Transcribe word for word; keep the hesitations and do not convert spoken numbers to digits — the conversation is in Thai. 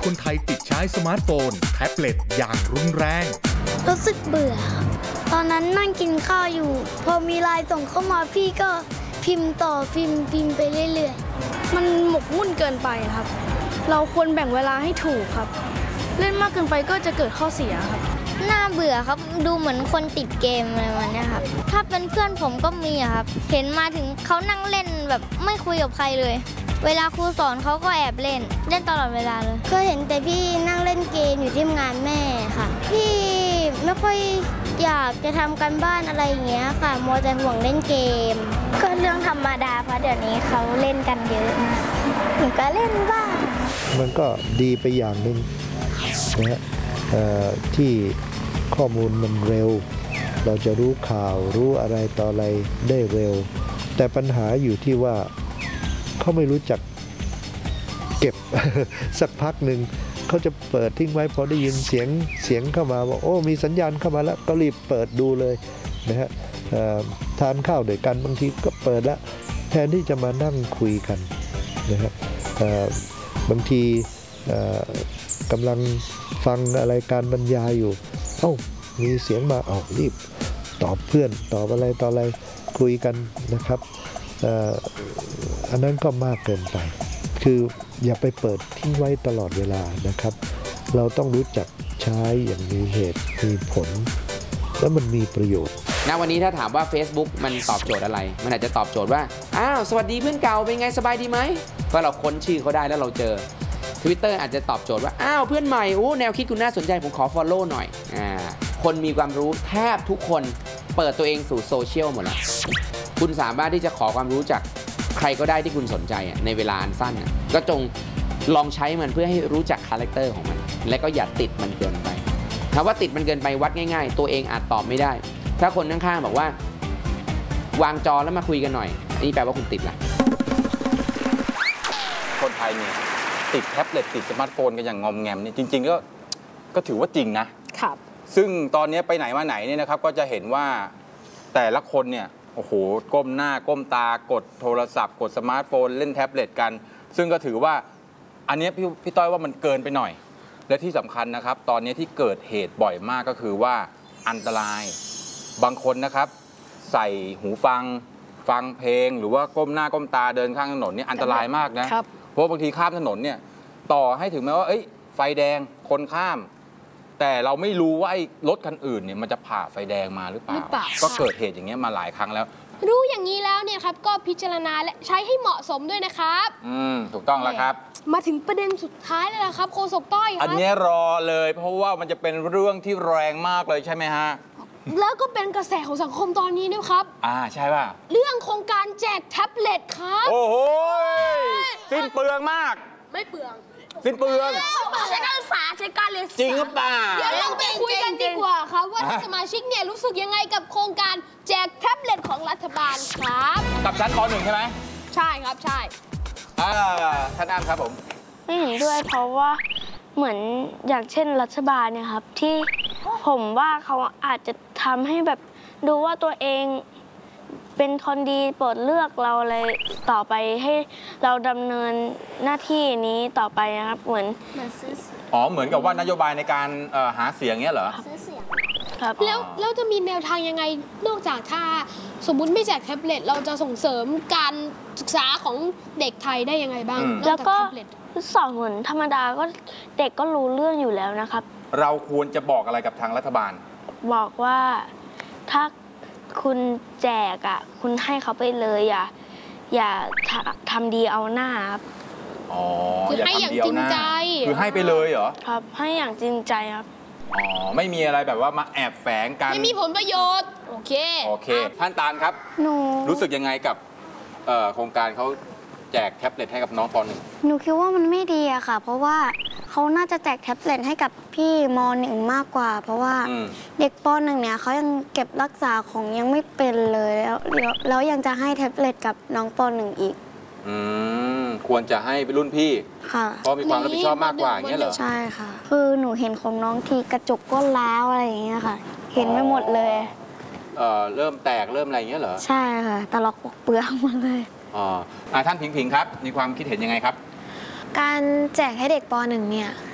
คนไทยติดใช้สมาร์ทโฟนแท็บเล็ตอย่างรุนแรงรู้สึกเบื่อตอนนั้นนั่งกินข้าวอยู่พอมีไลน์ส่งเข้ามาพี่ก็พิมพ์ต่อพิมพ์พิมพ์ไปเรื่อยๆมันหมกมุ่นเกินไปครับเราควรแบ่งเวลาให้ถูกครับเล่นมากเกินไปก็จะเกิดข้อเสียครับน่าเบื่อครับดูเหมือนคนติดเกมอะไรแบบนี้ครับถ้าเป็นเพื่อนผมก็มีครับเห็นมาถึงเขานั่งเล่นแบบไม่คุยกับใครเลยเวลาครูสอนเขาก็แอบเล่นเล่นตลอดเวลาเลยเคยเห็นแต่พี่นั่งเล่นเกมอยู่ที่งานแม่ค่ะพี่ไม่ค่อยอยากจะทำการบ้านอะไรอย่างเงี้ยค่ะมัวแต่ห่วงเล่นเกมก็เรื่องธรรมดาเพราะเดี๋ยวนี้เขาเล่นกันเยอะหนูก็เล่นบ้างมันก็ดีไปอย่างหนึ่งนะฮะที่ข้อมูลมันเร็วเราจะรู้ข่าวรู้อะไรต่ออะไรได้เร็วแต่ปัญหาอยู่ที่ว่าเขาไม่รู้จักเก็บ สักพักหนึ่งเขาจะเปิดทิ้งไว้พอได้ยินเสียงเสียงเข้ามาว่าโอ้มีสัญญาณเข้ามาแล้วก็รีบเปิดดูเลยนะฮะทานข้าวด้วยกันบางทีก็เปิดแล้วแทนที่จะมานั่งคุยกันนะฮะบางทีกำลังฟังอะไรการบรรยายอยู่เอ้ามีเสียงมาเอารีบตอบเพื่อนตอบอะไรต่ออะไรคุยกันนะครับอันนั้นก็มากเกินไปคืออย่าไปเปิดทิ้งไว้ตลอดเวลานะครับเราต้องรู้จักใช้อย่างมีเหตุมีผลแล้วมันมีประโยชน์ณวันนี้ถ้าถามว่า Facebook มันตอบโจทย์อะไรมันอาจจะตอบโจทย์ว่าอ้าวสวัสดีเพื่อนเก่าเป็นไงสบายดีไหมเพราะเราค้นชื่อเขาได้แล้วเราเจอ Twitter อาจจะตอบโจทย์ว่าอ้าวเพื่อนใหม่โอ้แนวคิดคุณน่าสนใจผมขอ follow หน่อยอ่าคนมีความรู้แทบทุกคนเปิดตัวเองสู่โซเชียลหมดแล้วคุณสามารถที่จะขอความรู้จากใครก็ได้ที่คุณสนใจในเวลาอันสั้นก็จงลองใช้มันเพื่อให้รู้จักคาแรคเตอร์ของมันและก็อย่าติดมันเกินไปถ้าว่าติดมันเกินไปวัดง่ายๆตัวเองอาจตอบไม่ได้ถ้าคนข้างๆบอกว่าวางจอแล้วมาคุยกันหน่อยนี่แปลว่าคุณติดละคนไทยเนี่ยติดแท็บเล็ตติดสมาร์ทโฟนกันอย่างงอมแงมนี่จริงๆก็ก็ถือว่าจริงนะครับซึ่งตอนนี้ไปไหนมาไหนเนี่ยนะครับก็จะเห็นว่าแต่ละคนเนี่ยโอ้โหก้มหน้าก้มตากดโทรศัพท์กดสมาร์ทโฟนเล่นแท็บเล็ตกันซึ่งก็ถือว่าอันนี้พี่พี่ต้อยว่ามันเกินไปหน่อยและที่สำคัญนะครับตอนนี้ที่เกิดเหตุบ่อยมากก็คือว่าอันตรายบางคนนะครับใส่หูฟังฟังเพลงหรือว่าก้มหน้าก้มตาเดินข้างถนนนี่อันตรายมากนะเพราะบางทีข้ามถนนเนี่ยต่อให้ถึงแม้ว่าเอ้ยไฟแดงคนข้ามแต่เราไม่รู้ว่าไอ้รถคันอื่นเนี่ยมันจะผ่าไฟแดงมาหรือเปล่าก็เกิดเหตุอย่างเงี้ยมาหลายครั้งแล้วรู้อย่างนี้แล้วเนี่ยครับก็พิจารณาและใช้ให้เหมาะสมด้วยนะครับอืมถูกต้องแล้วครับมาถึงประเด็นสุดท้ายแล้วนะครับโฆษกต้อยครับอันนี้รอเลยเพราะว่ามันจะเป็นเรื่องที่แรงมากเลยใช่ไหมฮะแล้วก็เป็นกระแสของสังคมตอนนี้นะครับอ่าใช่ป่ะเรื่องโครงการแจกแท็บเล็ตครับโอ้โหสิ้นเปลืองมากไม่เปลืองสิ้นเปลืองใช้การศึกษาใช้การเรียนจริงหรือเปล่าเดี๋ยวเราไปคุยกันดีกว่าครับว่าสมาชิกเนี่ยรู้สึกยังไงกับโครงการแจกแท็บเล็ตของรัฐบาลครับกับชั้นป หนึ่ง ใช่ไหมใช่ครับใช่อ่าท่านอ้ำครับผมไม่เห็นด้วยเพราะว่าเหมือนอย่างเช่นรัฐบาลเนี่ยครับที่ผมว่าเขาอาจจะทำให้แบบดูว่าตัวเองเป็นคนดีโปรดเลือกเราอะไรต่อไปให้เราดำเนินหน้าที่นี้ต่อไปนะครับเหมือนอ๋อเหมือนกับว่านโยบายในการหาเสียงเงี้ยเหรอซื้อเสียงครับแล้วแล้วจะมีแนวทางยังไงนอกจากถ้าสมมุติไม่แจกแท็บเล็ตเราจะส่งเสริมการศึกษาของเด็กไทยได้ยังไงบ้างแล้วก็สอนเหมือนธรรมดาก็เด็กก็รู้เรื่องอยู่แล้วนะครับเราควรจะบอกอะไรกับทางรัฐบาลบอกว่าถ้าคุณแจกอ่ะคุณให้เขาไปเลยอย่าอย่าทำดีเอาหน้าครับอ๋อคือให้อย่างจริงใจคือให้ไปเลยเหรอครับให้อย่างจริงใจครับอ๋อไม่มีอะไรแบบว่ามาแอบแฝงกันไม่มีผลประโยชน์โอเคโอเคท่านตาลครับหนูรู้สึกยังไงกับโครงการเขาแจกแท็บเล็ตให้กับน้องป หนึ่งหนูคิดว่ามันไม่ดีอะค่ะเพราะว่าเขาน่าจะแจกแท็บเล็ตให้กับพี่ม หนึ่ง มากกว่าเพราะว่าเด็กป หนึ่ง เนี่ยเขายังเก็บรักษาของยังไม่เป็นเลยแล้วแล้วยังจะให้แท็บเล็ตกับน้องป หนึ่ง อีกอืมควรจะให้รุ่นพี่ค่ะเพราะมีความรับผิดชอบมากกว่าอย่างเงี้ยเหรอใช่ค่ะคือหนูเห็นของน้องทีกระจกก็ร้าวอะไรอย่างเงี้ยค่ะเห็นไม่หมดเลยเอ่อเริ่มแตกเริ่มอะไรอย่างเงี้ยเหรอใช่ค่ะตลอกปกเปลือกมาเลยอ๋อท่านพิงพิงครับมีความคิดเห็นยังไงครับการแจกให้เด็กป หนึ่ง เนี่ย